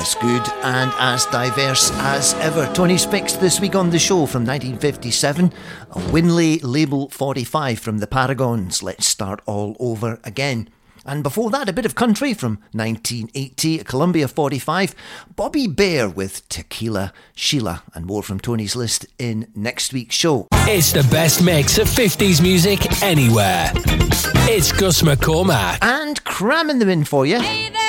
As good and as diverse as ever. Tony's Fix this week on the show from 1957. A Winley Label 45 from the Paragons. Let's start all over again. And before that, a bit of country from 1980, Columbia 45. Bobby Bear with Tequila Sheila. And more from Tony's list in next week's show. It's the best mix of 50s music anywhere. It's Gus McCormack. And cramming them in for you. Hey there.